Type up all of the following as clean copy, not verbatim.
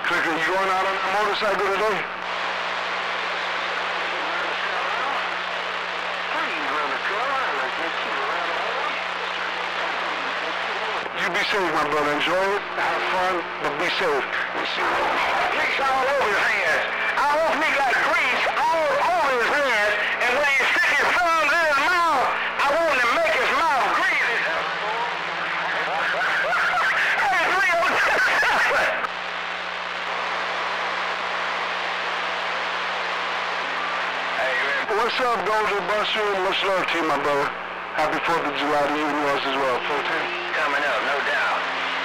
Cricket, you going out on a motorcycle today? You be safe, my brother. Enjoy it, have fun, but be safe. Grease all over his hands. I hope he got grease all over his hands, and when he stick his thumbs in his mouth, I want him to make his mouth greasy. Hey, Leo. What's up, Golden Buster? Much love to you, my brother. Happy 4th of July to you and yours as well. 14. Coming up, no doubt.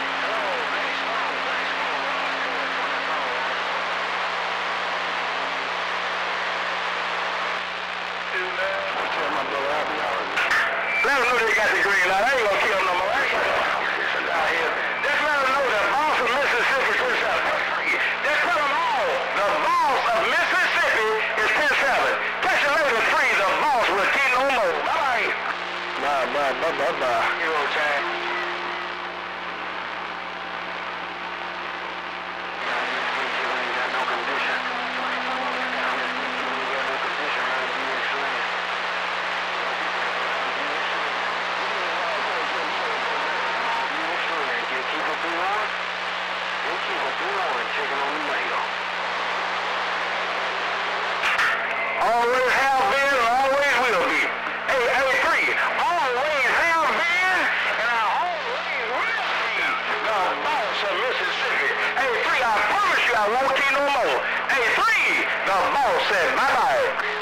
Let them know they got the green light. I ain't gonna kill them no more. I ain't gonna out here. Just let them know the boss of Mississippi is 10-7. Just tell them all. The boss of Mississippi is 10-7. Catch you later, free. The boss will get no more. Bye-bye. Bye. You know, Chad. Always have been and always will be. Hey, free. Always have been and I always will be. The boss of Mississippi. Hey, free, I promise you I won't see no more. Hey, free. The boss said bye-bye.